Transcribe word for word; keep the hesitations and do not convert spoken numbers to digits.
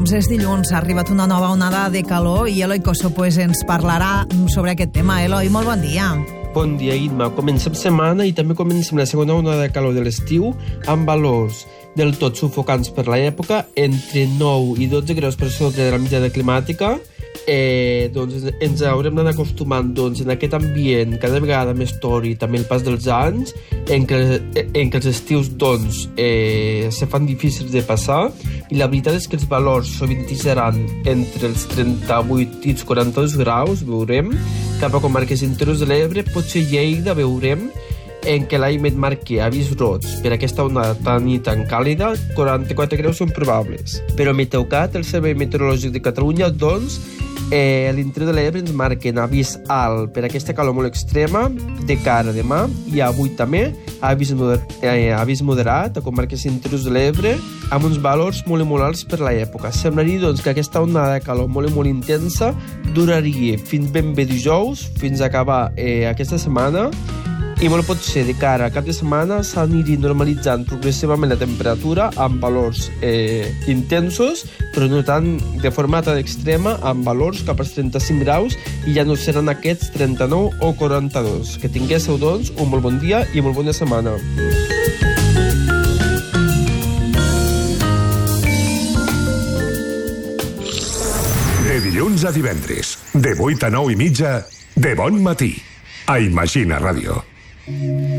Doncs és dilluns, ha arribat una nova onada de calor i Eloi Cosso pues, ens parlarà sobre aquest tema. Eloi, molt bon dia. Bon dia, Imma. Comencem setmana i també comencem la segona onada de calor de l'estiu amb valors del tot sufocants per l'època, entre nou i dotze graus per sota de la mitjana climàtica. Eh, doncs ens haurem d'anar acostumant doncs, en aquest ambient cada vegada més tòrid, també el pas dels anys, en què, en què els estius doncs, eh, se fan difícils de passar, i la veritat és que els valors sovintitzaran entre els trenta-vuit i els quaranta-dos graus, veurem, cap a comarques interiors de l'Ebre, potser Lleida, veurem, en què l'AIMET marqui avís roig per aquesta onada tan i tan càlida, quaranta-quatre graus són probables. Però Meteocat, el Servei Meteorològic de Catalunya, doncs, eh, a l'interior de l'Ebre ens marquen avís alt per aquesta calor molt extrema de cara a demà, i avui també avís, moder eh, avís moderat a comarques interiors de l'Ebre, amb uns valors molt i molt alts per l'època. Semblaria doncs, que aquesta onada de calor molt i molt intensa duraria fins ben bé dijous, fins a acabar eh, aquesta setmana, i molt pot ser de cara a cap de setmana s'anirà normalitzant progressivament la temperatura amb valors eh, intensos, però no tant de forma tan extrema, amb valors cap als trenta-cinc graus, i ja no seran aquests trenta-nou o quaranta-dos. Que tinguéssiu, doncs, un molt bon dia i molt bona setmana. De dilluns a divendres, de vuit a nou i mitja, de bon matí, a Imagina Ràdio.